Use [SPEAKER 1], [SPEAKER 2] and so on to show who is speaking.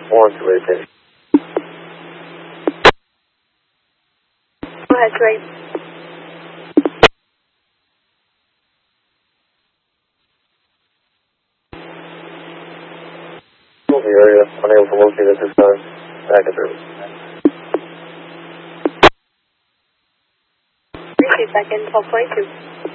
[SPEAKER 1] 1 to attention.
[SPEAKER 2] Go ahead, Trey.
[SPEAKER 1] The area, unable to locate at this time. Back at service.
[SPEAKER 2] 3 seconds, 1222.